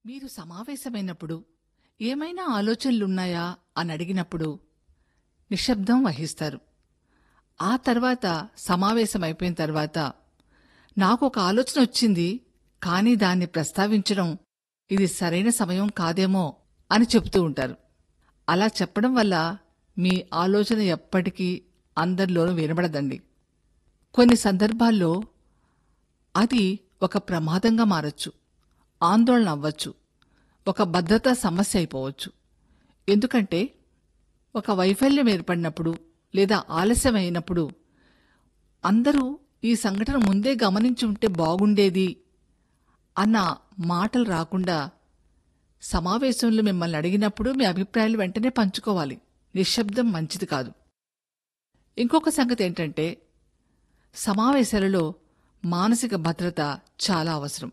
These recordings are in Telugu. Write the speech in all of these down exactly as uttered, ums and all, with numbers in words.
మీరు సమావేశమైనప్పుడు ఏమైనా ఆలోచనలున్నాయా అని అడిగినప్పుడు నిశ్శబ్దం వహిస్తారు. ఆ తర్వాత సమావేశమైపోయిన తర్వాత నాకొక ఆలోచన వచ్చింది, కానీ దాన్ని ప్రస్తావించడం ఇది సరైన సమయం కాదేమో అని చెబుతూ ఉంటారు. అలా చెప్పడం వల్ల మీ ఆలోచన ఎప్పటికీ అందరిలోనూ వినబడదండి. కొన్ని సందర్భాల్లో అది ఒక ప్రమాదంగా మారచ్చు, ఆందోళన అవ్వచ్చు, ఒక భద్రతా సమస్య అయిపోవచ్చు. ఎందుకంటే ఒక వైఫల్యం ఏర్పడినప్పుడు లేదా ఆలస్యమైనప్పుడు అందరూ ఈ సంఘటన ముందే గమనించి ఉంటే బాగుండేది అన్న మాటలు రాకుండా సమావేశంలో మిమ్మల్ని అడిగినప్పుడు మీ అభిప్రాయాలు వెంటనే పంచుకోవాలి. నిశ్శబ్దం మంచిది కాదు. ఇంకొక సంగతి ఏంటంటే సమావేశాలలో మానసిక భద్రత చాలా అవసరం.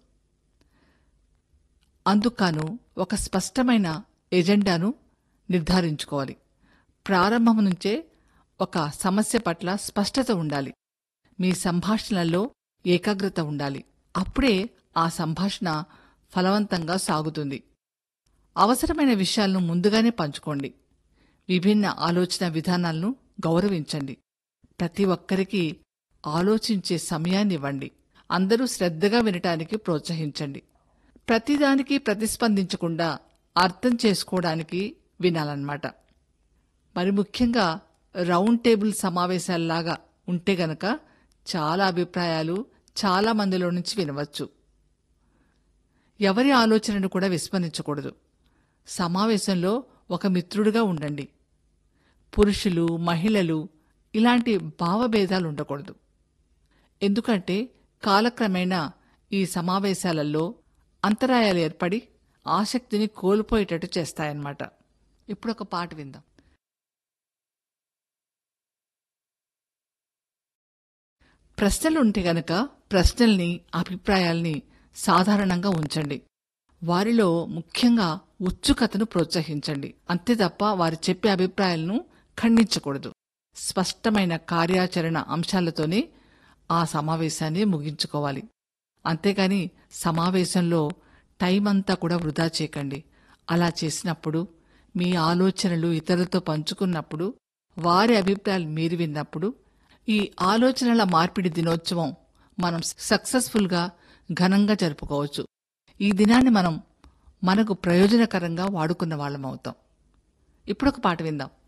అందుకను ఒక స్పష్టమైన ఎజెండాను నిర్ధారించుకోవాలి. ప్రారంభం నుంచే ఒక సమస్య పట్ల స్పష్టత ఉండాలి. మీ సంభాషణలలో ఏకాగ్రత ఉండాలి. అప్పుడే ఆ సంభాషణ ఫలవంతంగా సాగుతుంది. అవసరమైన విషయాలను ముందుగానే పంచుకోండి. విభిన్న ఆలోచన విధానాలను గౌరవించండి. ప్రతి ఒక్కరికి ఆలోచించే సమయాన్నివ్వండి. అందరూ శ్రద్ధగా వినటానికి ప్రోత్సహించండి. ప్రతిదానికి ప్రతిస్పందించకుండా అర్థం చేసుకోవడానికి వినాలన్నమాట. మరి ముఖ్యంగా రౌండ్ టేబుల్ సమావేశాల్లాగా ఉంటే గనక చాలా అభిప్రాయాలు చాలా మందిలో నుంచి వినవచ్చు. ఎవరి ఆలోచనను కూడా విస్మరించకూడదు. సమావేశంలో ఒక మిత్రుడిగా ఉండండి. పురుషులు, మహిళలు ఇలాంటి భావభేదాలు ఉండకూడదు. ఎందుకంటే కాలక్రమేణా ఈ సమావేశాలలో అంతరాయాలు ఏర్పడి ఆసక్తిని కోల్పోయేటట్టు చేస్తాయన్నమాట. ఇప్పుడొక పాట విందాం. ప్రశ్నలుంటే గనక ప్రశ్నల్ని, అభిప్రాయాల్ని సాధారణంగా ఉంచండి. వారిలో ముఖ్యంగా ఉత్సుకతను ప్రోత్సహించండి. అంతే తప్ప వారు చెప్పే అభిప్రాయాలను ఖండించకూడదు. స్పష్టమైన కార్యాచరణ అంశాలతోనే ఆ సమావేశాన్ని ముగించుకోవాలి. అంతేగాని సమావేశంలో టైం అంతా కూడా వృధా చేయకండి. అలా చేసినప్పుడు మీ ఆలోచనలు ఇతరులతో పంచుకున్నప్పుడు, వారి అభిప్రాయాలు మీరు విన్నప్పుడు ఈ ఆలోచనల మార్పిడి దినోత్సవం మనం సక్సెస్ఫుల్గా ఘనంగా జరుపుకోవచ్చు. ఈ దినాన్ని మనం మనకు ప్రయోజనకరంగా వాడుకున్న వాళ్ళం అవుతాం. ఇప్పుడొక పాట విందాం.